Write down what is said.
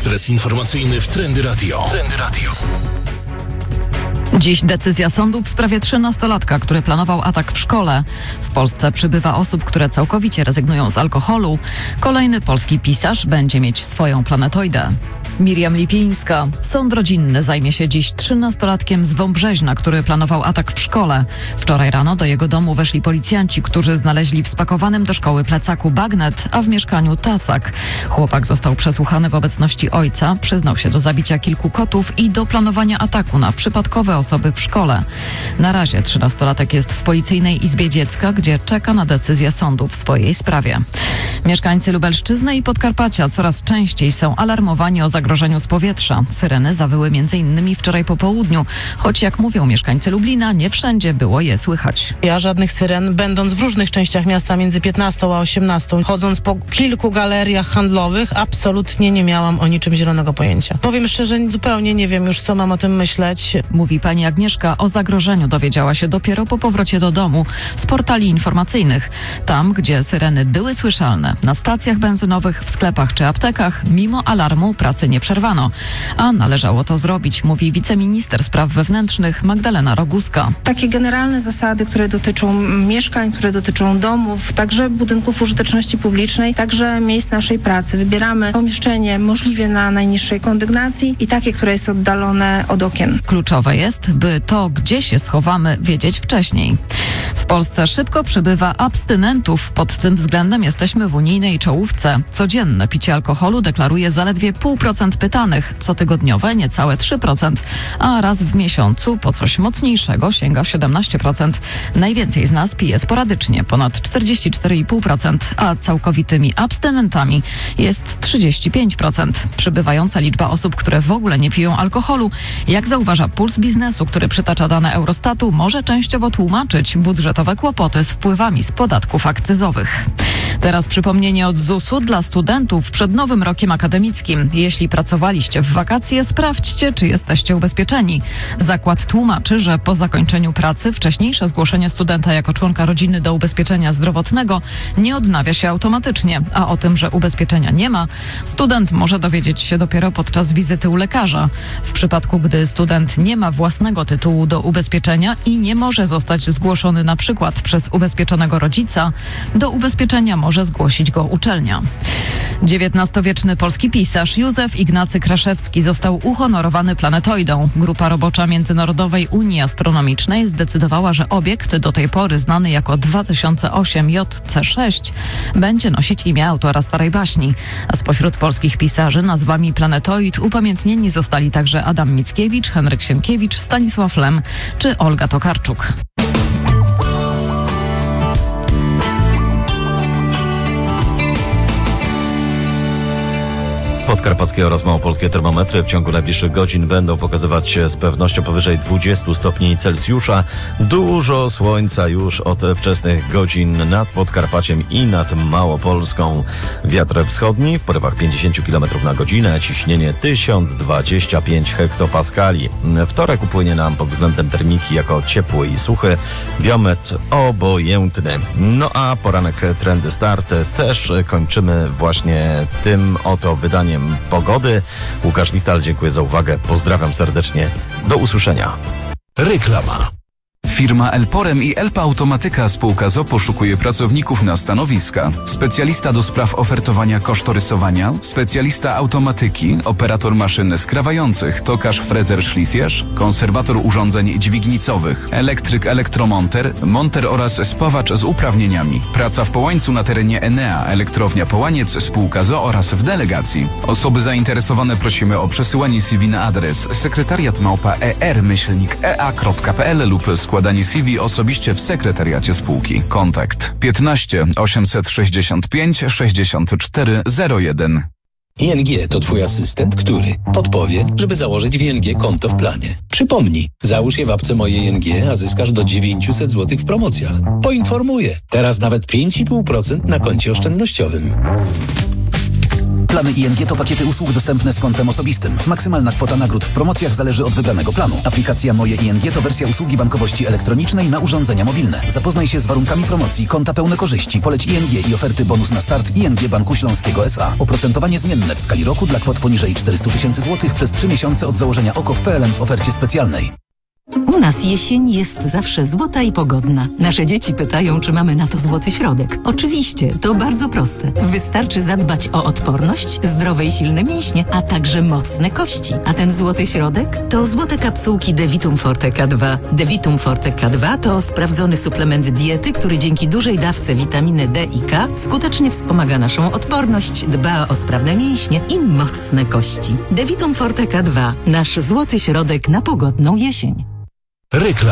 Ekspres informacyjny w Trendy Radio. Dziś decyzja sądu w sprawie 13-latka, który planował atak w szkole. W Polsce przybywa osób, które całkowicie rezygnują z alkoholu. Kolejny polski pisarz będzie mieć swoją planetoidę. Miriam Lipińska. Sąd rodzinny zajmie się dziś 13-latkiem z Wąbrzeźna, który planował atak w szkole. Wczoraj rano do jego domu weszli policjanci, którzy znaleźli w spakowanym do szkoły plecaku bagnet, a w mieszkaniu tasak. Chłopak został przesłuchany w obecności ojca, przyznał się do zabicia kilku kotów i do planowania ataku na przypadkowe osoby w szkole. Na razie 13-latek jest w Policyjnej Izbie Dziecka, gdzie czeka na decyzję sądu w swojej sprawie. Mieszkańcy Lubelszczyzny i Podkarpacia coraz częściej są alarmowani o zagrożeniu z powietrza. Syreny zawyły m.in. wczoraj po południu, choć jak mówią mieszkańcy Lublina, nie wszędzie było je słychać. Ja żadnych syren, będąc w różnych częściach miasta między 15 a 18, chodząc po kilku galeriach handlowych, absolutnie nie miałam o niczym zielonego pojęcia. Powiem szczerze, zupełnie nie wiem już, co mam o tym myśleć. Mówi pani Agnieszka, o zagrożeniu dowiedziała się dopiero po powrocie do domu z portali informacyjnych. Tam, gdzie syreny były słyszalne, na stacjach benzynowych, w sklepach czy aptekach, mimo alarmu pracy nie przerwano. A należało to zrobić, mówi wiceminister spraw wewnętrznych Magdalena Roguska. Takie generalne zasady, które dotyczą mieszkań, które dotyczą domów, także budynków użyteczności publicznej, także miejsc naszej pracy. Wybieramy pomieszczenie możliwie na najniższej kondygnacji i takie, które jest oddalone od okien. Kluczowe jest, by to, gdzie się schowamy, wiedzieć wcześniej. W Polsce szybko przybywa abstynentów. Pod tym względem jesteśmy w unijnej czołówce. Codzienne picie alkoholu deklaruje zaledwie 0,5% pytanych, cotygodniowe niecałe 3%, a raz w miesiącu po coś mocniejszego sięga 17%. Najwięcej z nas pije sporadycznie, ponad 44,5%, a całkowitymi abstynentami jest 35%. Przybywająca liczba osób, które w ogóle nie piją alkoholu, jak zauważa Puls Biznesu, który przytacza dane Eurostatu, może częściowo tłumaczyć budżetowe kłopoty z wpływami z podatków akcyzowych. Teraz przypomnienie od ZUS-u dla studentów przed nowym rokiem akademickim. Jeśli pracowaliście w wakacje, sprawdźcie, czy jesteście ubezpieczeni. Zakład tłumaczy, że po zakończeniu pracy wcześniejsze zgłoszenie studenta jako członka rodziny do ubezpieczenia zdrowotnego nie odnawia się automatycznie, a o tym, że ubezpieczenia nie ma, student może dowiedzieć się dopiero podczas wizyty u lekarza. W przypadku, gdy student nie ma własnego tytułu do ubezpieczenia i nie może zostać zgłoszony na przykład przez ubezpieczonego rodzica, do ubezpieczenia może zgłosić go uczelnia. XIX-wieczny polski pisarz Józef Ignacy Kraszewski został uhonorowany planetoidą. Grupa robocza Międzynarodowej Unii Astronomicznej zdecydowała, że obiekt do tej pory znany jako 2008 JC6 będzie nosić imię autora starej baśni. A spośród polskich pisarzy nazwami planetoid upamiętnieni zostali także Adam Mickiewicz, Henryk Sienkiewicz, Stanisław Lem czy Olga Tokarczuk. Podkarpackie oraz małopolskie termometry w ciągu najbliższych godzin będą pokazywać z pewnością powyżej 20 stopni Celsjusza. Dużo słońca już od wczesnych godzin nad Podkarpaciem i nad Małopolską. Wiatr wschodni w porywach 50 km na godzinę, ciśnienie 1025 hektopaskali. Wtorek upłynie nam pod względem termiki jako ciepły i suchy, biometr obojętny. No a poranek Trendy Start też kończymy właśnie tym oto wydaniem pogody. Łukasz Lichtal, dziękuję za uwagę. Pozdrawiam serdecznie. Do usłyszenia. Reklama. Firma Elporem i Elpa Automatyka spółka z o.o. poszukuje pracowników na stanowiska. Specjalista do spraw ofertowania kosztorysowania, specjalista automatyki, operator maszyn skrawających, tokarz, frezer, szlifierz, konserwator urządzeń dźwignicowych, elektryk, elektromonter, monter oraz spawacz z uprawnieniami. Praca w Połańcu na terenie Enea, elektrownia Połaniec, spółka z o.o. oraz w delegacji. Osoby zainteresowane prosimy o przesyłanie CV na adres sekretariat@er-ea.pl lub składanie CV osobiście w sekretariacie spółki. Kontakt 15 865 64 01. ING to Twój asystent, który podpowie, żeby założyć w ING konto w planie. Przypomnij, załóż je w apce Moje ING, a zyskasz do 900 zł w promocjach. Poinformuję, teraz nawet 5,5% na koncie oszczędnościowym. Plany ING to pakiety usług dostępne z kontem osobistym. Maksymalna kwota nagród w promocjach zależy od wybranego planu. Aplikacja Moje ING to wersja usługi bankowości elektronicznej na urządzenia mobilne. Zapoznaj się z warunkami promocji, konta pełne korzyści, poleć ING i oferty bonus na start ING Banku Śląskiego S.A. Oprocentowanie zmienne w skali roku dla kwot poniżej 400 000 złotych przez 3 miesiące od założenia OKO w PLN w ofercie specjalnej. U nas jesień jest zawsze złota i pogodna. Nasze dzieci pytają, czy mamy na to złoty środek. Oczywiście, to bardzo proste. Wystarczy zadbać o odporność, zdrowe i silne mięśnie, a także mocne kości. A ten złoty środek to złote kapsułki Devitum Forte K2. Devitum Forte K2 to sprawdzony suplement diety, który dzięki dużej dawce witaminy D i K skutecznie wspomaga naszą odporność, dba o sprawne mięśnie i mocne kości. Devitum Forte K2. Nasz złoty środek na pogodną jesień. Reklama.